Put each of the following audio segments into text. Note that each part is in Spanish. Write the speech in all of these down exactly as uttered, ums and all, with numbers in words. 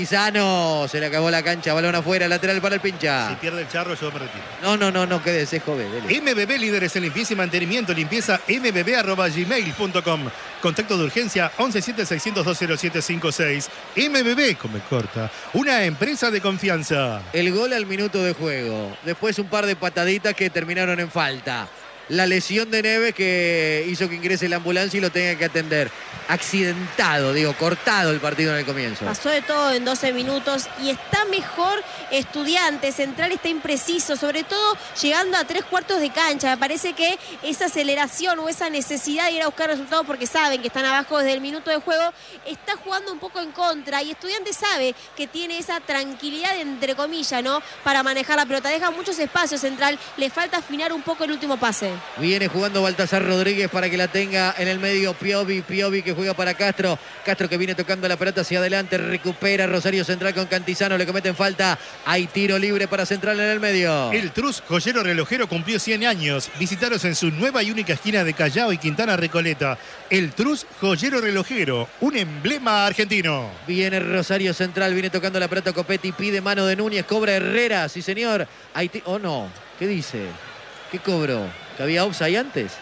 Cantizano, se le acabó la cancha, balón afuera, lateral para el Pincha. Si pierde el Charro, yo me retiro. No, no, no, no, quédese, joven. Dele. M B B, líderes en limpieza y mantenimiento, limpieza m b b arroba gmail punto com. Contacto de urgencia once siete seiscientos dos cero siete cinco seis. M B B, come corta, una empresa de confianza. El gol al minuto de juego. Después un par de pataditas que terminaron en falta. La lesión de Neves que hizo que ingrese la ambulancia y lo tenga que atender. Accidentado, digo, cortado el partido en el comienzo. Pasó de todo en doce minutos y está mejor Estudiantes. Central está impreciso, sobre todo llegando a tres cuartos de cancha. Me parece que esa aceleración o esa necesidad de ir a buscar resultados porque saben que están abajo desde el minuto de juego, está jugando un poco en contra. Y Estudiantes sabe que tiene esa tranquilidad, entre comillas, ¿no?, para manejar la pelota. Deja muchos espacios Central, le falta afinar un poco el último pase. Viene jugando Baltasar Rodríguez para que la tenga en el medio Piovi. Piovi que juega para Castro. Castro que viene tocando la pelota hacia adelante. Recupera Rosario Central con Cantizano. Le cometen falta. Hay tiro libre para Central en el medio. El Trus Joyero Relojero cumplió cien años. Visitaros en su nueva y única esquina de Callao y Quintana Recoleta. El Trus Joyero Relojero, un emblema argentino. Viene Rosario Central. Viene tocando la pelota Copetti. Pide mano de Núñez. Cobra Herrera. Sí, señor. Hay oh, no. ¿Qué dice? ¿Qué cobró? ¿Que había offside antes?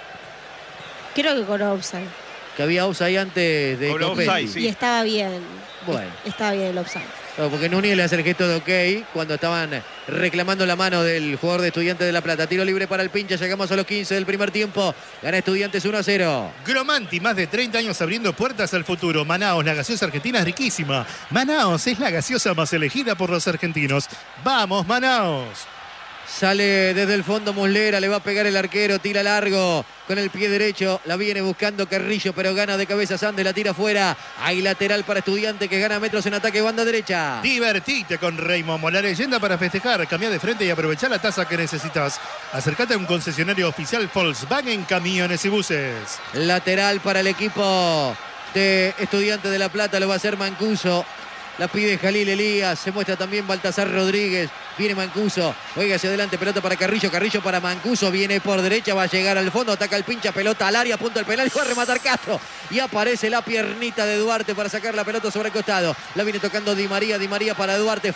Creo que cobró offside. Que había offside antes de Cobró Copetti. offside, sí. Y estaba bien. Bueno. Estaba bien el offside. No, porque Núñez le hace el gesto de ok cuando estaban reclamando la mano del jugador de Estudiantes de La Plata. Tiro libre para el Pincha. Llegamos a los quince del primer tiempo. Gana Estudiantes uno a cero. Gromanti, más de treinta años abriendo puertas al futuro. Manaos, la gaseosa argentina es riquísima. Manaos es la gaseosa más elegida por los argentinos. ¡Vamos, Manaos! Sale desde el fondo Muslera, le va a pegar el arquero, tira largo con el pie derecho, la viene buscando Carrillo, pero gana de cabeza Sande, la tira afuera. Hay lateral para Estudiante que gana metros en ataque, banda derecha. Divertite con Raymond, la leyenda para festejar. Cambia de frente y aprovechá la tasa que necesitas. Acércate a un concesionario oficial Volkswagen Camiones y Buses. Lateral para el equipo de Estudiantes de La Plata, lo va a hacer Mancuso. La pide Jalil Elías, se muestra también Baltasar Rodríguez. Viene Mancuso, juega hacia adelante, pelota para Carrillo, Carrillo para Mancuso, viene por derecha, va a llegar al fondo, ataca el Pincha, pelota al área, punto del penal y va a rematar Castro. Y aparece la piernita de Duarte para sacar la pelota sobre el costado. La viene tocando Di María, Di María para Duarte,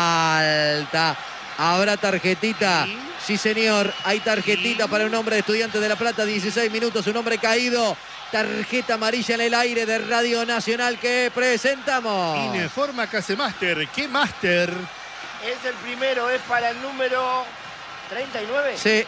falta. ¿Habrá tarjetita? Sí, sí señor, hay tarjetita sí para un hombre de Estudiantes de La Plata, dieciséis minutos, un hombre caído. Tarjeta amarilla en el aire de Radio Nacional que presentamos. Informa Casemaster. ¿Qué máster? Es el primero, es para el número treinta y nueve. Sí.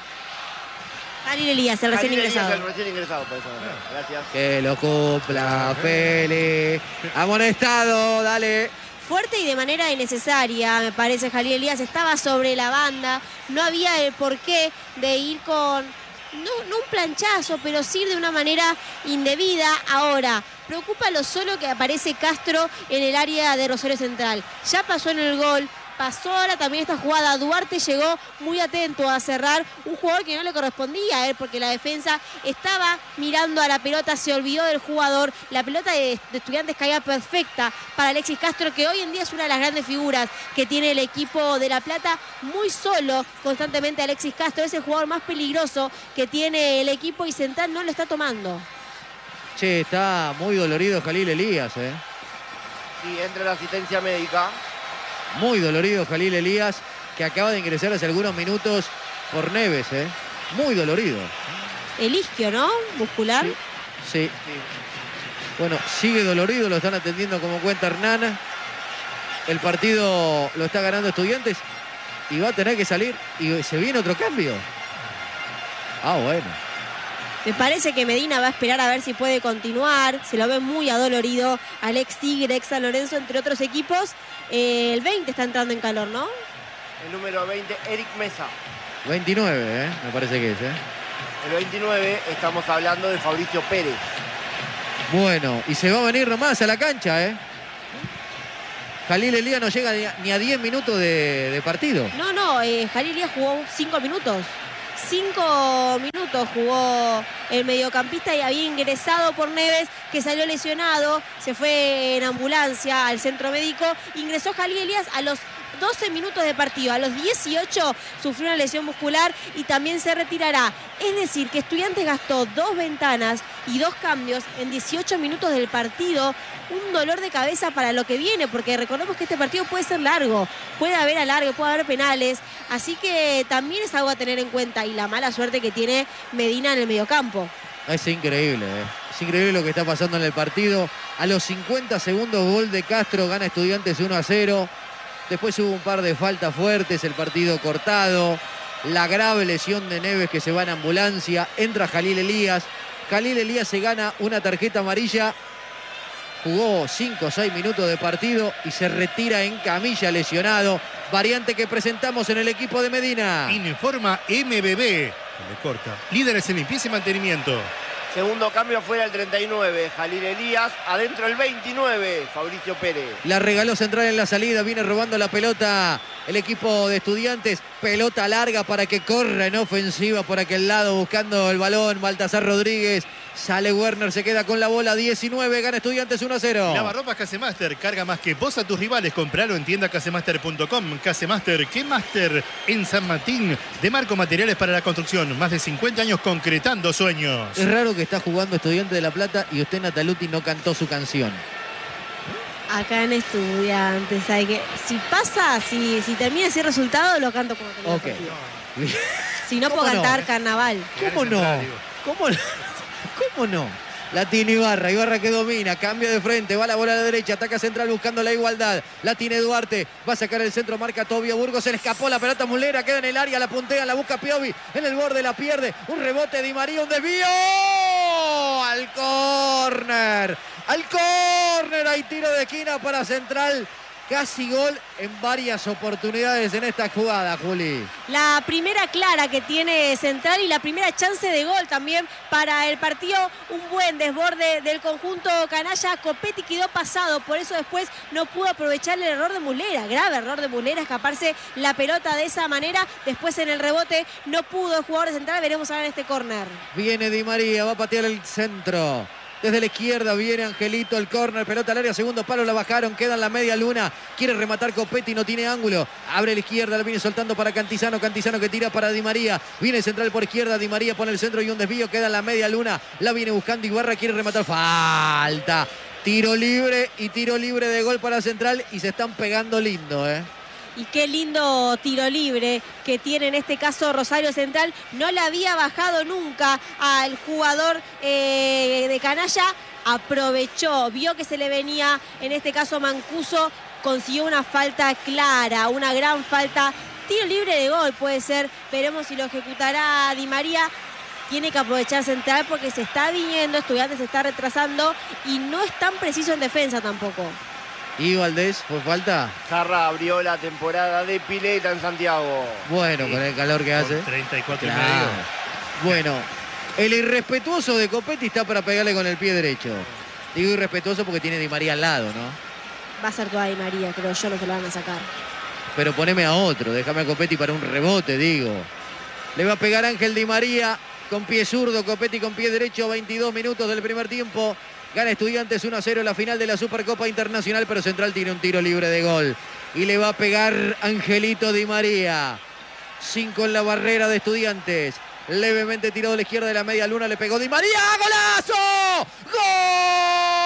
Jalil Elías, el recién Jalil ingresado. Elías, el recién ingresado, por eso. Gracias. Que lo cumpla, Feli. Amonestado, dale. Fuerte y de manera innecesaria, me parece, Jalil Elías. Estaba sobre la banda. No había el porqué de ir con... No, no un planchazo, pero sí de una manera indebida. Ahora, preocupa lo solo que aparece Castro en el área de Rosario Central. Ya pasó en el gol, pasó ahora también esta jugada. Duarte llegó muy atento a cerrar un jugador que no le correspondía a él porque la defensa estaba mirando a la pelota, se olvidó del jugador. La pelota de, de Estudiantes caía perfecta para Alexis Castro, que hoy en día es una de las grandes figuras que tiene el equipo de La Plata. Muy solo constantemente Alexis Castro, es el jugador más peligroso que tiene el equipo y Central no lo está tomando. Che, está muy dolorido Jalil Elías, eh. Sí, entra la asistencia médica. Muy dolorido Jalil Elías, que acaba de ingresar hace algunos minutos por Neves, ¿eh? Muy dolorido. El isquio, ¿no? Muscular. Sí, sí. sí. Bueno, sigue dolorido, lo están atendiendo como cuenta Hernán. El partido lo está ganando Estudiantes y va a tener que salir y se viene otro cambio. Ah, bueno. Me parece que Medina va a esperar a ver si puede continuar. Se lo ve muy adolorido. Alex Tigre, ex San Lorenzo, entre otros equipos. Eh, el veinte está entrando en calor, ¿no? El número veinte, Eric Mesa. veintinueve, ¿eh? Me parece que es, ¿eh? El veintinueve, estamos hablando de Fabricio Pérez. Bueno, y se va a venir nomás a la cancha, ¿eh? Jalil Elías no llega ni a diez minutos de, de partido. No, no, eh, Jalil Elías jugó cinco minutos. Cinco minutos jugó el mediocampista y había ingresado por Neves, que salió lesionado, se fue en ambulancia al centro médico. Ingresó Jalil Elías a los doce minutos de partido. A los dieciocho sufrió una lesión muscular y también se retirará. Es decir, que Estudiantes gastó dos ventanas y dos cambios en dieciocho minutos del partido. Un dolor de cabeza para lo que viene, porque recordemos que este partido puede ser largo, puede haber alargue, puede haber penales, así que también es algo a tener en cuenta, y la mala suerte que tiene Medina en el mediocampo. Es increíble, ¿eh? Es increíble lo que está pasando en el partido. A los cincuenta segundos, gol de Castro, gana Estudiantes uno a cero. Después hubo un par de faltas fuertes, el partido cortado, la grave lesión de Neves que se va en ambulancia, entra Jalil Elías. Jalil Elías se gana una tarjeta amarilla. Jugó cinco o seis minutos de partido y se retira en camilla lesionado. Variante que presentamos en el equipo de Medina. Informa M B B. Me corta. Líderes en limpieza y mantenimiento. Segundo cambio fuera el treinta y nueve, Jalil Elías. Adentro el veintinueve, Fabricio Pérez. La regaló Central en la salida. Viene robando la pelota el equipo de Estudiantes. Pelota larga para que corra en ofensiva por aquel lado buscando el balón. Baltasar Rodríguez. Sale Werner, se queda con la bola. diecinueve, gana Estudiantes uno a cero. Lavarropas Casemaster, carga más que vos a tus rivales. Compralo en tienda casemaster punto com. Casemaster, ¿qué máster? En San Martín, de Marco Materiales para la Construcción. Más de cincuenta años concretando sueños. Es raro que está jugando Estudiantes de La Plata y usted, Nataluti, no cantó su canción. Acá en Estudiantes, hay que, si pasa, si, si termina ese resultado, lo canto como termina el Ok. partido. Si no puedo ¿Cómo no? cantar Carnaval. ¿Cómo no? ¿Cómo no? ¿Cómo no? La tiene Ibarra, Ibarra que domina, cambio de frente, va la bola a la derecha, ataca Central buscando la igualdad. La tiene Duarte, va a sacar el centro, marca Tobio Burgos, se le escapó la pelota Mulera, queda en el área, la puntea, la busca Piovi, en el borde la pierde, un rebote Di María, un desvío al córner, al córner, hay tiro de esquina para Central. Casi gol en varias oportunidades en esta jugada, Juli. La primera clara que tiene Central y la primera chance de gol también para el partido. Un buen desborde del conjunto canalla. Copetti quedó pasado, por eso después no pudo aprovechar el error de Mulera. Grave error de Mulera, escaparse la pelota de esa manera. Después en el rebote no pudo el jugador de Central. Veremos ahora en este córner. Viene Di María, va a patear el centro. Desde la izquierda viene Angelito, el córner, pelota al área, segundo palo, la bajaron, queda en la media luna. Quiere rematar Copetti, no tiene ángulo. Abre la izquierda, la viene soltando para Cantizano. Cantizano que tira para Di María. Viene Central por izquierda, Di María pone el centro y un desvío, queda en la media luna. La viene buscando Ibarra, quiere rematar. Falta. Tiro libre y tiro libre de gol para Central y se están pegando lindo, ¿eh? Y qué lindo tiro libre que tiene en este caso Rosario Central. No le había bajado nunca al jugador eh, de canalla. Aprovechó, vio que se le venía, en este caso Mancuso, consiguió una falta clara, una gran falta. Tiro libre de gol puede ser, veremos si lo ejecutará Di María. Tiene que aprovechar Central porque se está viniendo, Estudiantes se está retrasando y no es tan preciso en defensa tampoco. ¿Y Valdés, fue falta? Jarra abrió la temporada de pileta en Santiago. Bueno, con el calor que hace. Con treinta y cuatro Claro. y medio. Bueno, el irrespetuoso de Copetti está para pegarle con el pie derecho. Digo irrespetuoso porque tiene Di María al lado, ¿no? Va a ser toda Di María, creo yo, no se lo van a sacar. Pero poneme a otro, déjame a Copetti para un rebote, digo. Le va a pegar Ángel Di María con pie zurdo, Copetti con pie derecho, veintidós minutos del primer tiempo. Gana Estudiantes uno a cero la final de la Supercopa Internacional, pero Central tiene un tiro libre de gol. Y le va a pegar Angelito Di María. Cinco en la barrera de Estudiantes. Levemente tirado a la izquierda de la media luna, le pegó Di María. ¡Golazo! ¡Gol!